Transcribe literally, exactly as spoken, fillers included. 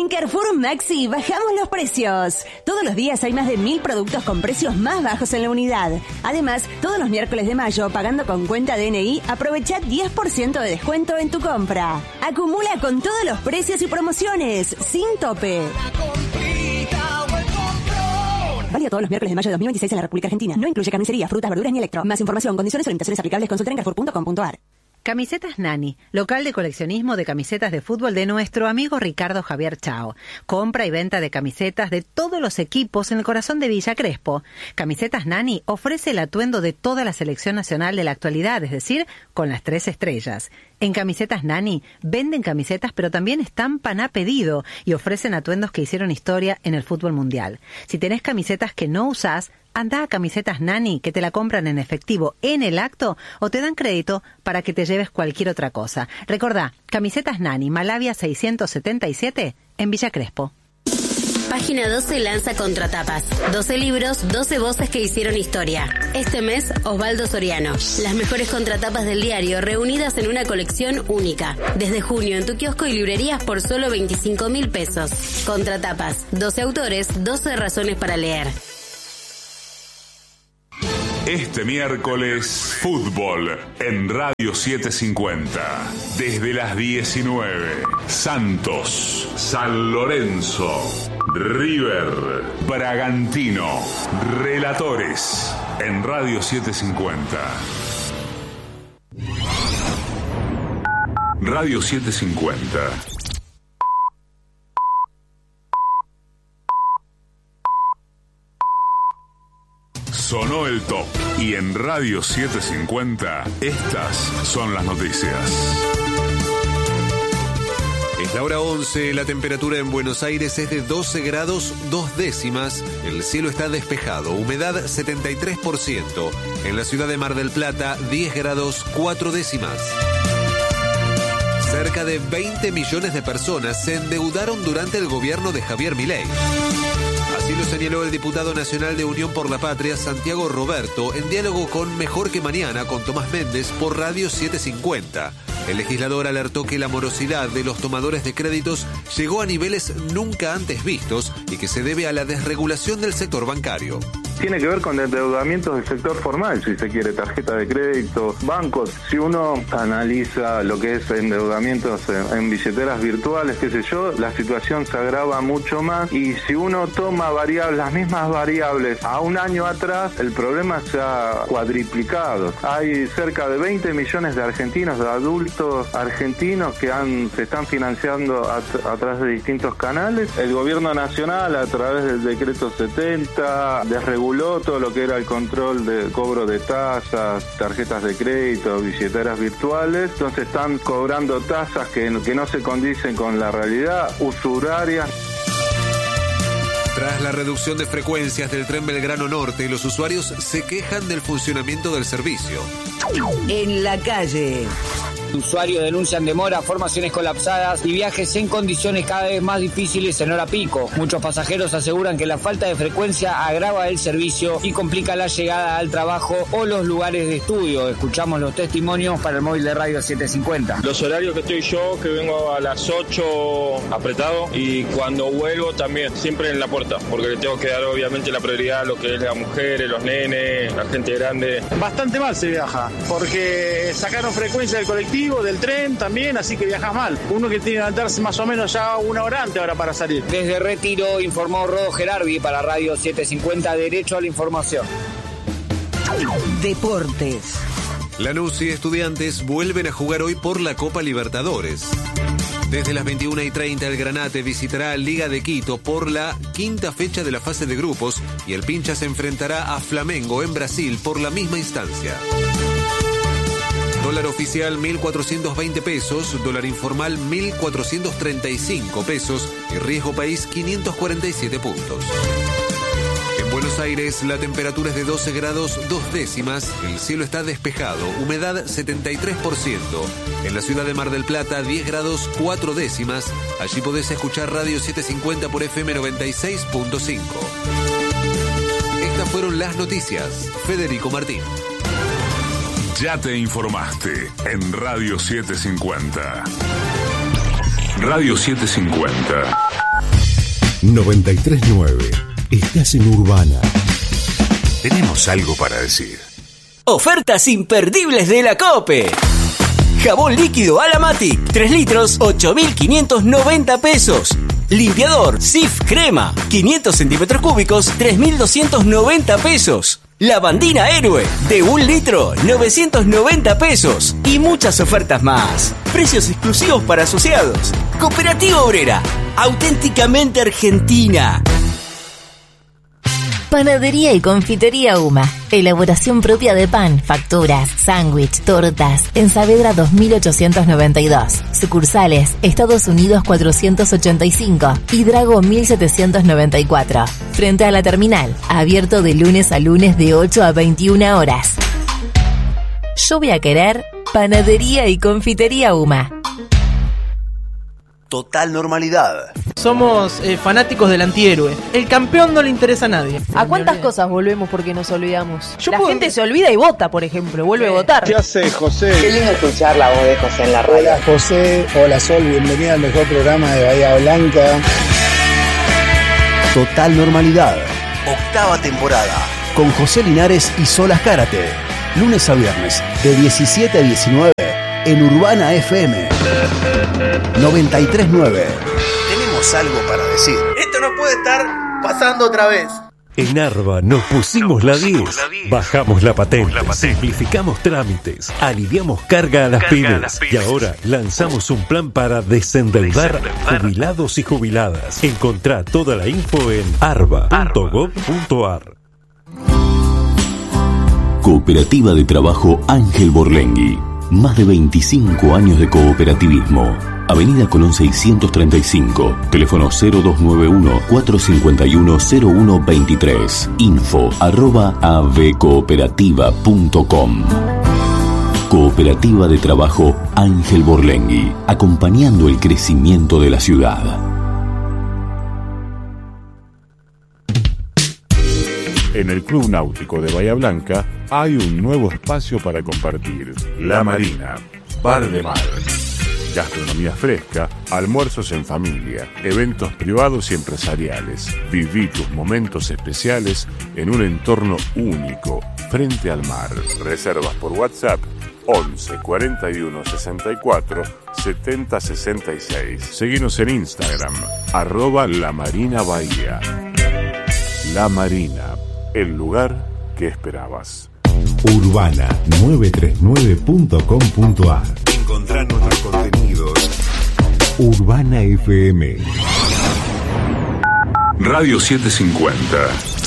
En Carrefour Maxi bajamos los precios. Todos los días hay más de mil productos con precios más bajos en la unidad. Además, todos los miércoles de mayo, pagando con cuenta D N I, aprovecha diez por ciento de descuento en tu compra. Acumula con todos los precios y promociones, sin tope. Válido todos los miércoles de mayo de dos mil veintiséis en la República Argentina. No incluye carnicería, frutas, verduras ni electro. Más información, condiciones o limitaciones aplicables, consulta en carrefour punto com punto a r. Camisetas Nani, local de coleccionismo de camisetas de fútbol de nuestro amigo Ricardo Javier Chao. Compra y venta de camisetas de todos los equipos en el corazón de Villa Crespo. Camisetas Nani ofrece el atuendo de toda la selección nacional de la actualidad, es decir, con las tres estrellas. En Camisetas Nani venden camisetas, pero también estampan a pedido y ofrecen atuendos que hicieron historia en el fútbol mundial. Si tenés camisetas que no usás, anda a Camisetas Nani, que te la compran en efectivo en el acto o te dan crédito para que te lleves cualquier otra cosa. Recordá, Camisetas Nani, Malavia seiscientos setenta y siete, en Villa Crespo. Página doce lanza Contratapas. doce libros, doce voces que hicieron historia. Este mes, Osvaldo Soriano. Las mejores contratapas del diario reunidas en una colección única. Desde junio en tu kiosco y librerías por solo veinticinco mil pesos. Contratapas. doce autores, doce razones para leer. Este miércoles, fútbol en Radio setecientos cincuenta. Desde las diecinueve. Santos, San Lorenzo, River, Bragantino. Relatores en Radio setecientos cincuenta. Radio setecientos cincuenta. Sonó el top. Y en Radio setecientos cincuenta, estas son las noticias. Es la hora once, la temperatura en Buenos Aires es de doce grados dos décimas, el cielo está despejado, humedad setenta y tres por ciento. En la ciudad de Mar del Plata, diez grados cuatro décimas. Cerca de veinte millones de personas se endeudaron durante el gobierno de Javier Milei. Así lo señaló el diputado nacional de Unión por la Patria, Santiago Roberto, en diálogo con Mejor que Mañana con Tomás Méndez por Radio setecientos cincuenta. El legislador alertó que la morosidad de los tomadores de créditos llegó a niveles nunca antes vistos y que se debe a la desregulación del sector bancario. Tiene que ver con endeudamientos del sector formal, si se quiere, tarjeta de crédito, bancos. Si uno analiza lo que es endeudamientos en, en billeteras virtuales, qué sé yo, la situación se agrava mucho más. Y si uno toma variables, las mismas variables a un año atrás, el problema se ha cuadriplicado. Hay cerca de veinte millones de argentinos, de adultos argentinos que han, se están financiando a, a través de distintos canales. El gobierno nacional, a través del decreto setenta, desreguló todo lo que era el control de cobro de tasas, tarjetas de crédito, billeteras virtuales. Entonces están cobrando tasas que, que no se condicen con la realidad, usurarias. Tras la reducción de frecuencias del tren Belgrano Norte, los usuarios se quejan del funcionamiento del servicio. En la calle. Usuarios denuncian demora, formaciones colapsadas y viajes en condiciones cada vez más difíciles en hora pico. Muchos pasajeros aseguran que la falta de frecuencia agrava el servicio y complica la llegada al trabajo o los lugares de estudio. Escuchamos los testimonios para el móvil de Radio setecientos cincuenta. Los horarios que estoy yo, que vengo a las ocho apretado y cuando vuelvo también, siempre en la puerta, porque le tengo que dar obviamente la prioridad a lo que es las mujeres, los nenes, la gente grande. Bastante mal se viaja, porque sacaron frecuencia del colectivo, del tren también, así que viajas mal. Uno que tiene que levantarse más o menos ya una hora antes ahora para salir. Desde Retiro informó Rodo Gerardi para Radio setecientos cincuenta, Derecho a la Información. Deportes. Lanús y Estudiantes vuelven a jugar hoy por la Copa Libertadores. Desde las veintiuna y treinta el Granate visitará a Liga de Quito por la quinta fecha de la fase de grupos y el Pincha se enfrentará a Flamengo en Brasil por la misma instancia. Dólar oficial mil cuatrocientos veinte pesos, dólar informal mil cuatrocientos treinta y cinco pesos y riesgo país quinientos cuarenta y siete puntos. En Buenos Aires la temperatura es de doce grados dos décimas, el cielo está despejado, humedad setenta y tres por ciento. En la ciudad de Mar del Plata diez grados cuatro décimas, allí podés escuchar Radio setecientos cincuenta por F M noventa y seis punto cinco. Estas fueron las noticias. Federico Martín. Ya te informaste en Radio setecientos cincuenta. Radio setecientos cincuenta. noventa y tres nueve. Estás en Urbana. Tenemos algo para decir. Ofertas imperdibles de la COPE. Jabón líquido Alamatic, tres litros, ocho mil quinientos noventa pesos. Limpiador Sif Crema, quinientos centímetros cúbicos, tres mil doscientos noventa pesos. Lavandina Héroe, de un litro, novecientos noventa pesos. Y muchas ofertas más. Precios exclusivos para asociados. Cooperativa Obrera, auténticamente argentina. Panadería y confitería Uma. Elaboración propia de pan, facturas, sándwich, tortas. En Saavedra dos mil ochocientos noventa y dos. Sucursales: Estados Unidos cuatrocientos ochenta y cinco y Drago mil setecientos noventa y cuatro. Frente a la terminal. Abierto de lunes a lunes de ocho a veintiuna horas. Yo voy a querer Panadería y confitería Uma. Total normalidad. Somos eh, fanáticos del antihéroe. El campeón no le interesa a nadie. ¿A cuántas cosas volvemos porque nos olvidamos? Yo la puedo... gente se olvida y vota, por ejemplo. Vuelve sí. a votar. ¿Qué hace, José? Qué lindo escuchar la voz de José en la radio. Hola, José. Hola, Sol. Bienvenida al mejor programa de Bahía Blanca. Total normalidad. Octava temporada. Con José Linares y Sol Azcárate. Lunes a viernes, de diecisiete a diecinueve. En Urbana F M noventa y tres nueve. Tenemos algo para decir. Esto no puede estar pasando otra vez. En Arba nos pusimos la diez. Bajamos la patente, simplificamos trámites, aliviamos carga a las pymes. Y ahora lanzamos un plan para desendeudar jubilados y jubiladas. Encontrá toda la info en arba punto gob punto ar. Cooperativa de Trabajo Ángel Borlengui. Más de veinticinco años de cooperativismo. Avenida Colón seiscientos treinta y cinco. Teléfono cero dos nueve uno, cuatro cinco uno, cero uno dos tres. Info arroba avcooperativa punto com. Cooperativa de Trabajo Ángel Borlengui. Acompañando el crecimiento de la ciudad. En el Club Náutico de Bahía Blanca hay un nuevo espacio para compartir. La Marina, bar de mar. Gastronomía fresca, almuerzos en familia, eventos privados y empresariales. Viví tus momentos especiales en un entorno único, frente al mar. Reservas por WhatsApp once cuarenta y uno sesenta y cuatro setenta sesenta y seis. Seguinos en Instagram, arroba La Marina Bahía. La Marina, el lugar que esperabas. Urbana novecientos treinta y nueve punto com punto ar. Encontrá nuestros contenidos. Urbana F M. Radio setecientos cincuenta.